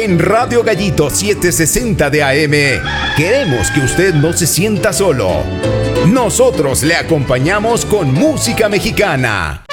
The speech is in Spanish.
En Radio Gallito 760 de AM, queremos que usted no se sienta solo. Nosotros le acompañamos con música mexicana.